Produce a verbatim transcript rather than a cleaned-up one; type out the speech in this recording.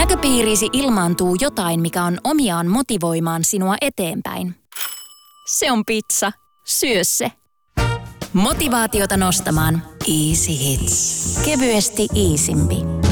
Näköpiiriisi ilmaantuu jotain, mikä on omiaan motivoimaan sinua eteenpäin. Se on pizza. Syö se. Motivaatiota nostamaan. Easy Hits. Kevyesti easimpi.